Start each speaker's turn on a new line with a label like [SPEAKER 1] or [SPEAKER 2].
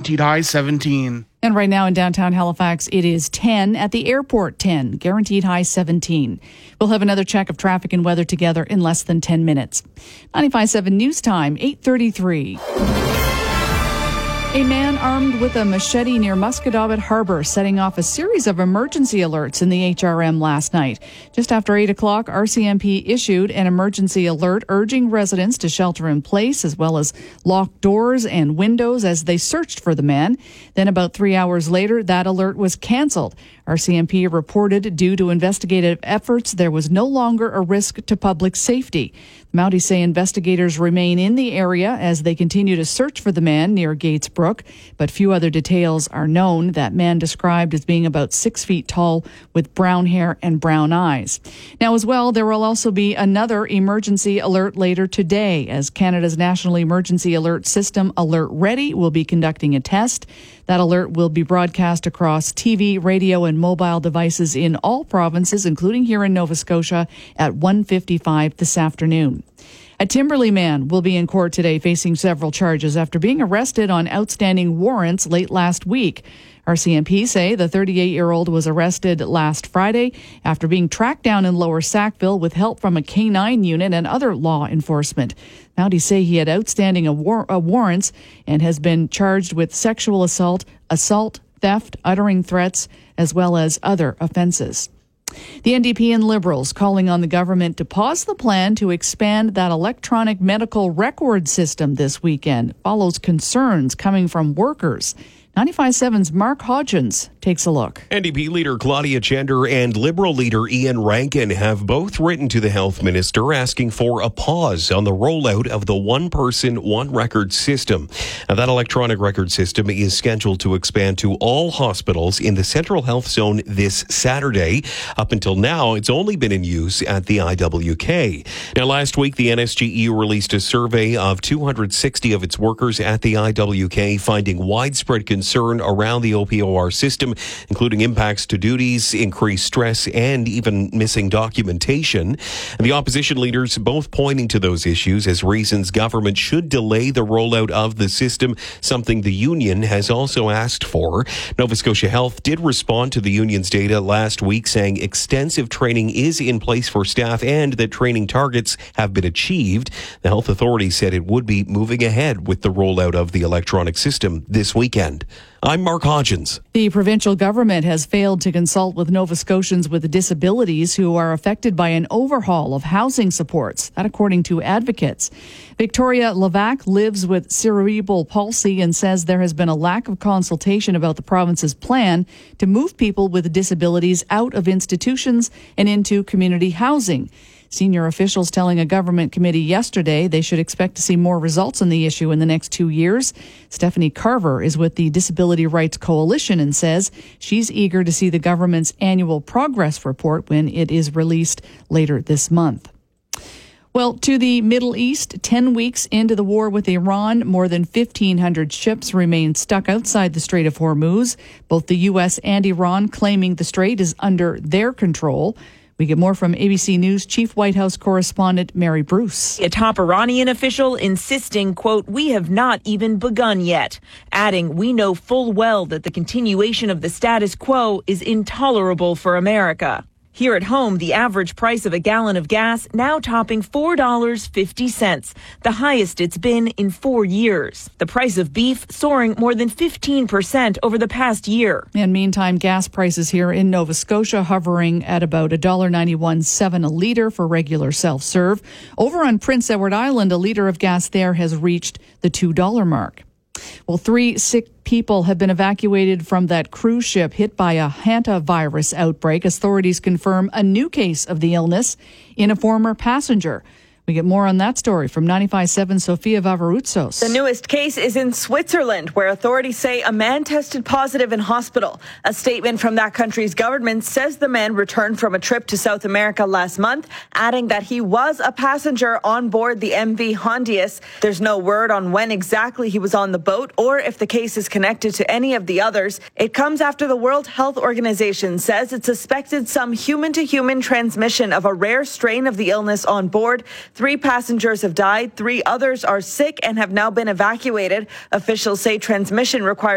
[SPEAKER 1] guaranteed high 17.
[SPEAKER 2] And right now in downtown Halifax, it is 10. At the airport, 10. Guaranteed high 17. We'll have another check of traffic and weather together in less than 10 minutes. 95.7 News Time, 8:33. A man armed with a machete near Musquodoboit Harbor setting off a series of emergency alerts in the HRM last night. Just after 8 o'clock, RCMP issued an emergency alert urging residents to shelter in place as well as lock doors and windows as they searched for the man. Then about 3 hours later, that alert was canceled. RCMP reported due to investigative efforts, there was no longer a risk to public safety. The Mounties say investigators remain in the area as they continue to search for the man near Gates Brook, but few other details are known. That man described as being about 6 feet tall with brown hair and brown eyes. Now as well, there will also be another emergency alert later today as Canada's National Emergency Alert System, Alert Ready, will be conducting a test. That alert will be broadcast across TV, radio, and mobile devices in all provinces, including here in Nova Scotia, at 1:55 this afternoon. A Timberley man will be in court today facing several charges after being arrested on outstanding warrants late last week. RCMP say the 38-year-old was arrested last Friday after being tracked down in Lower Sackville with help from a K-9 unit and other law enforcement. Mounties say he had outstanding warrants and has been charged with sexual assault, theft, uttering threats, as well as other offenses. The NDP and Liberals calling on the government to pause the plan to expand that electronic medical record system this weekend follows concerns coming from workers. 95.7's Mark Hodgins takes a look.
[SPEAKER 3] NDP leader Claudia Gender and Liberal leader Ian Rankin have both written to the health minister asking for a pause on the rollout of the one-person, one-record system. Now, that electronic record system is scheduled to expand to all hospitals in the Central Health Zone this Saturday. Up until now, it's only been in use at the IWK. Now, last week, the NSGE released a survey of 260 of its workers at the IWK, finding widespread concern around the OPOR system, including impacts to duties, increased stress, and even missing documentation. And the opposition leaders both pointing to those issues as reasons government should delay the rollout of the system, something the union has also asked for. Nova Scotia Health did respond to the union's data last week, saying extensive training is in place for staff and that training targets have been achieved. The health authority said it would be moving ahead with the rollout of the electronic system this weekend. I'm Mark Hodgins.
[SPEAKER 2] The provincial government has failed to consult with Nova Scotians with disabilities who are affected by an overhaul of housing supports. That according to advocates. Victoria Levac lives with cerebral palsy and says there has been a lack of consultation about the province's plan to move people with disabilities out of institutions and into community housing. Senior officials telling a government committee yesterday they should expect to see more results on the issue in the next 2 years. Stephanie Carver is with the Disability Rights Coalition and says she's eager to see the government's annual progress report when it is released later this month. Well, to the Middle East, 10 weeks into the war with Iran, more than 1,500 ships remain stuck outside the Strait of Hormuz. Both the U.S. and Iran claiming the strait is under their control. We get more from ABC News Chief White House correspondent Mary Bruce.
[SPEAKER 4] A top Iranian official insisting, quote, "We have not even begun yet," adding, "We know full well that the continuation of the status quo is intolerable for America." Here at home, the average price of a gallon of gas now topping $4.50, the highest it's been in 4 years. The price of beef soaring more than 15% over the past year.
[SPEAKER 2] And meantime, gas prices here in Nova Scotia hovering at about $1.91.7 a litre for regular self-serve. Over on Prince Edward Island, a litre of gas there has reached the $2 mark. Well, 3 sick people have been evacuated from that cruise ship hit by a hantavirus outbreak. Authorities confirm a new case of the illness in a former passenger. We get more on that story from 95.7 Sofia Vavarutsos.
[SPEAKER 5] The newest case is in Switzerland, where authorities say a man tested positive in hospital. A statement from that country's government says the man returned from a trip to South America last month, adding that he was a passenger on board the MV Hondius. There's no word on when exactly he was on the boat or if the case is connected to any of the others. It comes after the World Health Organization says it suspected some human-to-human transmission of a rare strain of the illness on board. 3 passengers have died, 3 others are sick and have now been evacuated. Officials say transmission requires